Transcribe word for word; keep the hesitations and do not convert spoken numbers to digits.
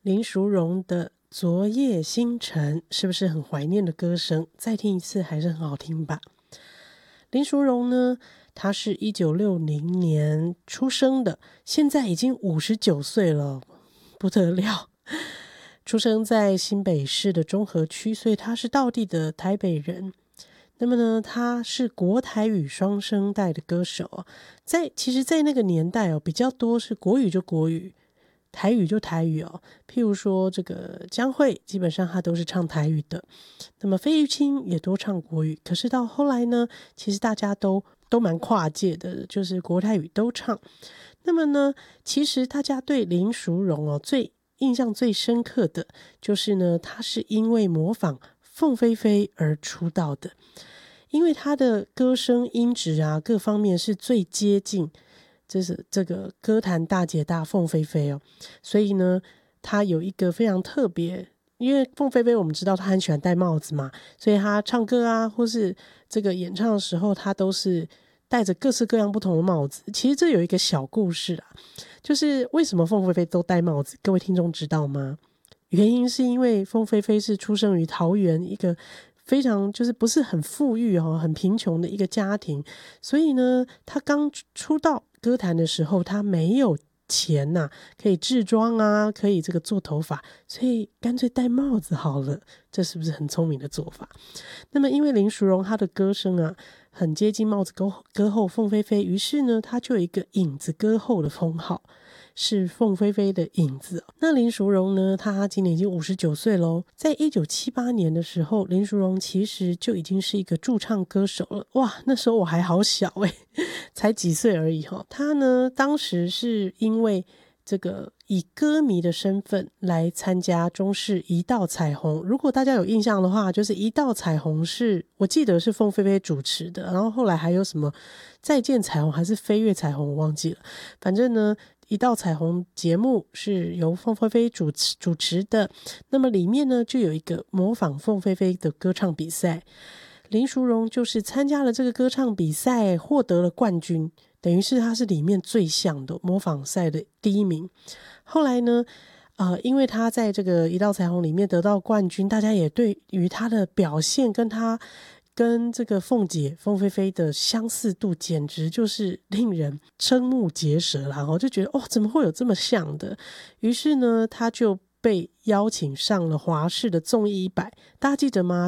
林淑荣的昨夜星辰，是不是很怀念的歌声？再听一次还是很好听吧。林淑荣呢，她是一九六零年出生的，现在已经五十九岁了，不得了。出生在新北市的中和区，所以她是道地的台北人。那么呢，他是国台语双声带的歌手，在其实在那个年代哦，比较多是国语就国语，台语就台语哦。譬如说这个江蕙，基本上他都是唱台语的。那么费玉清也多唱国语，可是到后来呢，其实大家都都蛮跨界的，就是国台语都唱。那么呢，其实大家对林淑荣哦最印象最深刻的就是呢，他是因为模仿凤飞飞而出道的，因为他的歌声音质啊各方面是最接近这是这个歌坛大姐大凤飞飞哦，所以呢他有一个非常特别，因为凤飞飞我们知道他很喜欢戴帽子嘛，所以他唱歌啊或是这个演唱的时候，他都是戴着各式各样不同的帽子。其实这有一个小故事啊，就是为什么凤飞飞都戴帽子，各位听众知道吗？原因是因为凤飞飞是出生于桃园一个非常就是不是很富裕哦，很贫穷的一个家庭，所以呢，他刚出道歌坛的时候，他没有钱呐、啊，可以制装啊，可以这个做头发，所以干脆戴帽子好了，这是不是很聪明的做法？那么因为林淑荣她的歌声啊，很接近帽子歌歌后凤飞飞，于是呢，她就有一个影子歌后的封号。是凤飞飞的影子。那林淑荣呢，她今年已经五十九岁咯，在一九七八年的时候，林淑荣其实就已经是一个驻唱歌手了。哇，那时候我还好小诶、欸、才几岁而已齁。她呢当时是因为这个以歌迷的身份来参加中视一道彩虹，如果大家有印象的话，就是一道彩虹是我记得是凤飞飞主持的，然后后来还有什么再见彩虹还是飞跃彩虹我忘记了，反正呢一道彩虹节目是由凤飞飞主持主持的，那么里面呢就有一个模仿凤飞飞的歌唱比赛，林淑荣就是参加了这个歌唱比赛，获得了冠军，等于是他是里面最像的模仿赛的第一名。后来呢呃，因为他在这个一道彩虹里面得到冠军，大家也对于他的表现跟他跟这个凤姐凤飞飞的相似度简直就是令人瞠目结舌啦，就觉得哦，怎么会有这么像的？于是呢他就被邀请上了华视的综艺一百，大家记得吗？